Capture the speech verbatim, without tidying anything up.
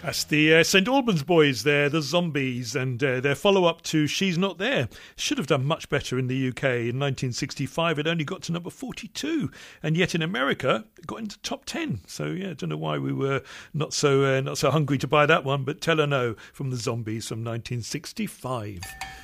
That's the uh, Saint Albans Boys there, the Zombies, and uh, their follow-up to She's Not There. Should have done much better in the U K. In nineteen sixty-five, it only got to number forty-two, and yet in America, it got into top ten. So, yeah, I don't know why we were not so uh, not so hungry to buy that one, but Tell Her No from the Zombies from nineteen sixty-five.